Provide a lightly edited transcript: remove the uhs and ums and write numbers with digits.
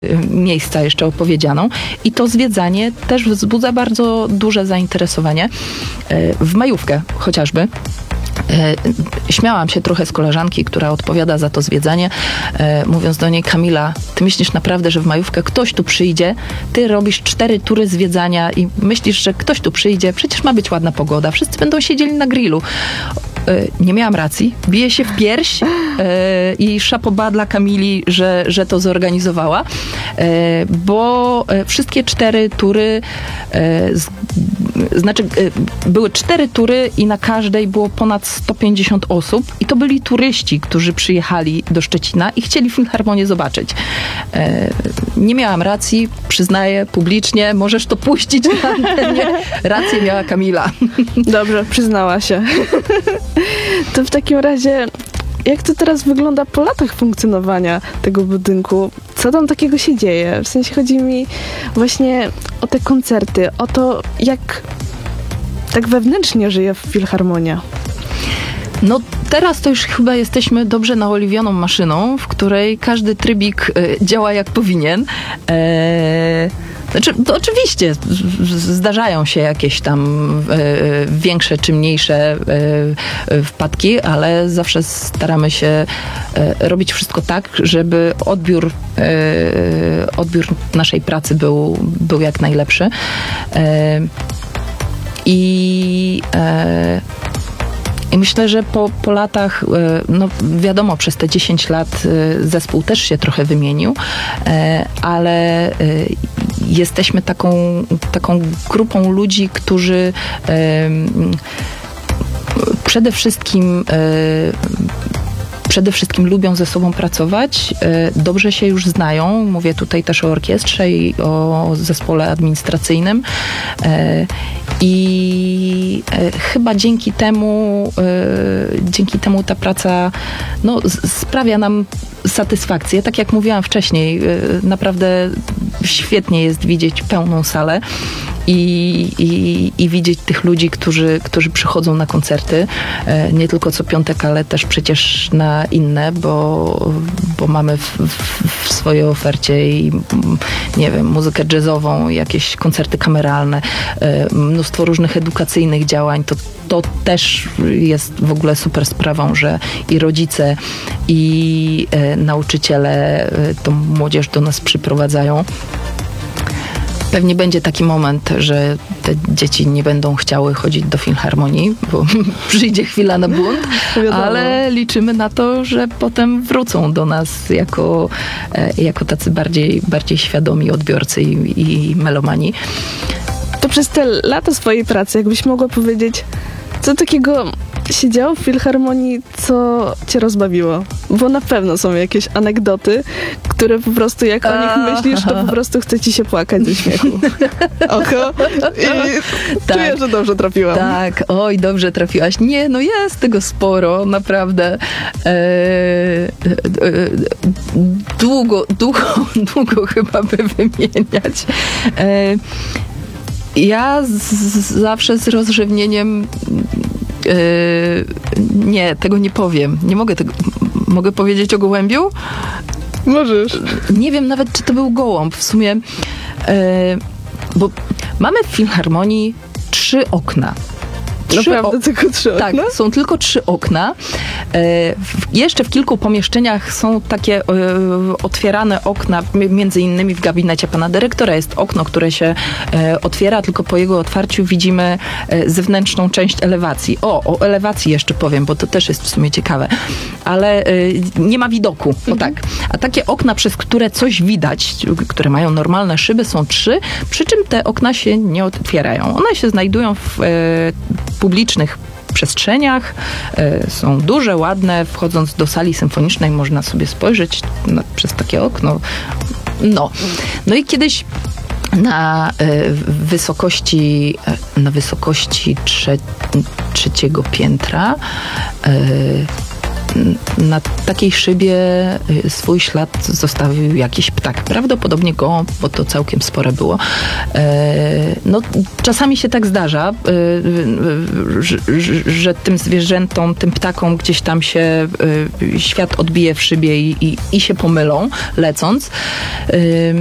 miejsca jeszcze opowiedzianą i to zwiedzanie też wzbudza bardzo duże zainteresowanie. W majówkę chociażby. Śmiałam się trochę z koleżanki, która odpowiada za to zwiedzanie, mówiąc do niej: Kamila, ty myślisz naprawdę, że w majówkę ktoś tu przyjdzie, ty robisz 4 tury zwiedzania i myślisz, że ktoś tu przyjdzie, przecież ma być ładna pogoda, wszyscy będą siedzieli na grillu. Nie miałam racji, biję się w pierś i szapoba dla Kamili, że to zorganizowała, bo wszystkie 4 tury, były 4 tury i na każdej było ponad 150 osób i to byli turyści, którzy przyjechali do Szczecina i chcieli Filharmonię zobaczyć. Nie miałam racji, przyznaję publicznie, możesz to puścić na antenie. Rację miała Kamila. Dobrze, przyznała się. To w takim razie, jak to teraz wygląda po latach funkcjonowania tego budynku? Co tam takiego się dzieje? W sensie chodzi mi właśnie o te koncerty, o to, jak tak wewnętrznie żyje Filharmonia. No teraz to już chyba jesteśmy dobrze naoliwioną maszyną, w której każdy trybik działa jak powinien. Znaczy, to oczywiście zdarzają się jakieś tam większe czy mniejsze wpadki, ale zawsze staramy się robić wszystko tak, żeby odbiór naszej pracy był jak najlepszy. I myślę, że po latach, no wiadomo, przez te 10 lat zespół też się trochę wymienił, ale jesteśmy taką grupą ludzi, którzy przede wszystkim lubią ze sobą pracować, dobrze się już znają. Mówię tutaj też o orkiestrze i o zespole administracyjnym. I chyba dzięki temu ta praca sprawia nam satysfakcję. Tak jak mówiłam wcześniej, naprawdę świetnie jest widzieć pełną salę i widzieć tych ludzi, którzy przychodzą na koncerty. Nie tylko co piątek, ale też przecież na inne, bo mamy w swojej ofercie i nie wiem, muzykę jazzową, jakieś koncerty kameralne, mnóstwo różnych edukacyjnych działań. To też jest w ogóle super sprawą, że i rodzice, i nauczyciele tą młodzież do nas przyprowadzają. Pewnie będzie taki moment, że te dzieci nie będą chciały chodzić do Filharmonii, bo przyjdzie chwila na bunt, ale liczymy na to, że potem wrócą do nas jako tacy bardziej świadomi odbiorcy i melomani. To przez te lata swojej pracy, jakbyś mogła powiedzieć, co takiego się działo w Filharmonii, co cię rozbawiło? Bo na pewno są jakieś anegdoty, które po prostu jak o nich myślisz, to po prostu chce ci się płakać ze śmiechu. Oko. I tak, czuję, że dobrze trafiłam. Tak, oj, dobrze trafiłaś. Nie, no jest tego sporo, naprawdę. Długo chyba by wymieniać. Ja zawsze z rozrzewnieniem nie, tego nie powiem. Nie mogę tego. Mogę powiedzieć o gołębiu? Możesz. Nie wiem nawet, czy to był gołąb. W sumie, bo mamy w Filharmonii 3 okna. Naprawdę tylko 3 okna? Tak, są tylko 3 okna. Jeszcze w kilku pomieszczeniach są takie otwierane okna, między innymi w gabinecie pana dyrektora jest okno, które się otwiera, tylko po jego otwarciu widzimy zewnętrzną część elewacji. O elewacji jeszcze powiem, bo to też jest w sumie ciekawe. Ale nie ma widoku, o tak. A takie okna, przez które coś widać, które mają normalne szyby, są 3, przy czym te okna się nie otwierają. One się znajdują w publicznych przestrzeniach, są duże, ładne. Wchodząc do sali symfonicznej można sobie spojrzeć przez takie okno. No i kiedyś na wysokości trzeciego piętra na takiej szybie swój ślad zostawił jakiś ptak. Prawdopodobnie gołąb, bo to całkiem spore było. No, czasami się tak zdarza, że tym zwierzętom, tym ptakom gdzieś tam się świat odbije w szybie i się pomylą, lecąc.